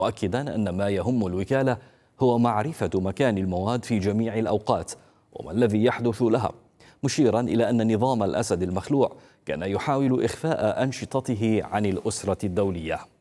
مؤكدا أن ما يهم الوكالة هو معرفة مكان المواد في جميع الأوقات وما الذي يحدث لها، مشيرا إلى أن نظام الأسد المخلوع كان يحاول إخفاء أنشطته عن الأسرة الدولية.